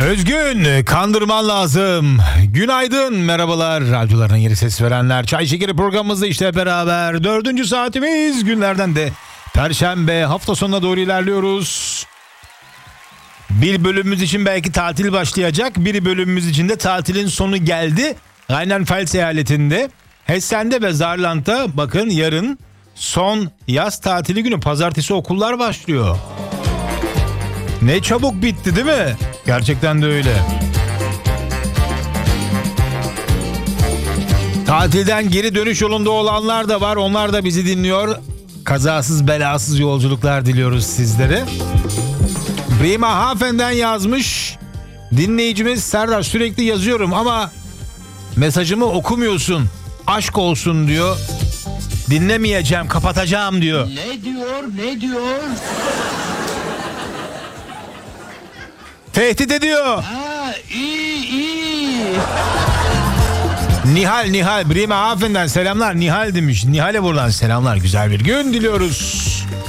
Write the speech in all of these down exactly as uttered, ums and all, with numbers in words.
Özgün, kandırman lazım. Günaydın, merhabalar. Radyolarına yeni ses verenler. Çay Şekeri programımızda işte beraber. Dördüncü saatimiz, günlerden de Perşembe, hafta sonuna doğru ilerliyoruz. Bir bölümümüz için belki tatil başlayacak. Bir bölümümüz için de tatilin sonu geldi. Rheinland-Pfalz eyaletinde, Hessen'de ve Saarland'da bakın yarın son yaz tatili günü. Pazartesi okullar başlıyor. Ne çabuk bitti değil mi? Gerçekten de öyle. Tatilden geri dönüş yolunda olanlar da var. Onlar da bizi dinliyor. Kazasız belasız yolculuklar diliyoruz sizlere. Bremerhaven'den yazmış dinleyicimiz Serdar, sürekli yazıyorum ama mesajımı okumuyorsun. Aşk olsun diyor. Dinlemeyeceğim, kapatacağım diyor. Ne diyor, ne diyor? Tehdit ediyor. Ha, iyi iyi. Nihal, Nihal Bremerhaven'den selamlar. Nihal demiş. Nihal'e buradan selamlar. Güzel bir gün diliyoruz.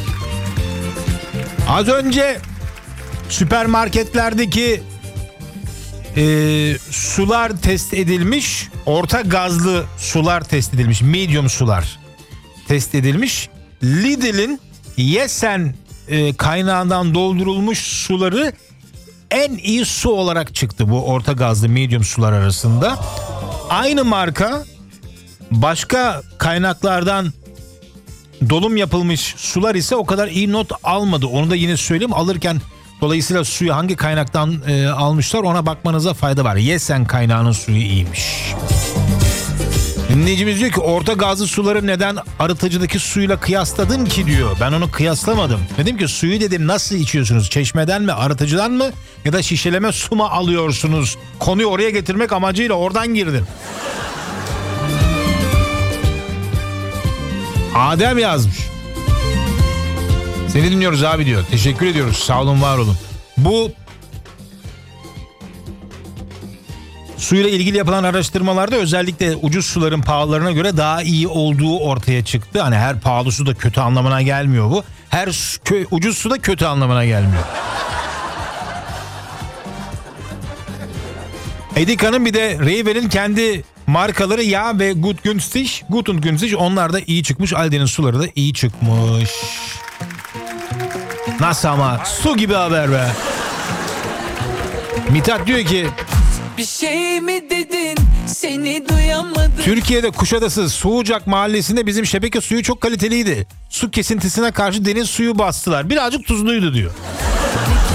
Az önce süpermarketlerdeki e, sular test edilmiş. Orta gazlı sular test edilmiş. Medium sular test edilmiş. Lidl'in Yesen e, kaynağından doldurulmuş suları en iyi su olarak çıktı bu orta gazlı medium sular arasında. Aynı marka başka kaynaklardan dolum yapılmış sular ise o kadar iyi not almadı. Onu da yine söyleyeyim, alırken dolayısıyla suyu hangi kaynaktan e, almışlar ona bakmanıza fayda var. Yesen kaynağının suyu iyiymiş. Dinleyicimiz diyor ki orta gazlı suları neden arıtıcıdaki suyla kıyasladın ki diyor. Ben onu kıyaslamadım. Dedim ki suyu dedim nasıl içiyorsunuz? Çeşmeden mi, arıtıcıdan mı ya da şişeleme su mu alıyorsunuz? Konuyu oraya getirmek amacıyla oradan girdim. Adem yazmış. Seni dinliyoruz abi diyor. Teşekkür ediyoruz. Sağ olun, var olun. Bu suyla ilgili yapılan araştırmalarda özellikle ucuz suların pahalılarına göre daha iyi olduğu ortaya çıktı. Hani her pahalı su da kötü anlamına gelmiyor bu. Her su, kö, ucuz su da kötü anlamına gelmiyor. Edika'nın bir de Reyvel'in kendi markaları Yağ ve Gut Günstig, Gut und Günstig, onlar da iyi çıkmış. Aldi'nin suları da iyi çıkmış. Nasıl ama? Su gibi haber be. Mithat diyor ki bir şey mi dedin, seni duyamadım. Türkiye'de Kuşadası Suğucak mahallesinde bizim şebeke suyu çok kaliteliydi. Su kesintisine karşı deniz suyu bastılar. Birazcık tuzluydu diyor.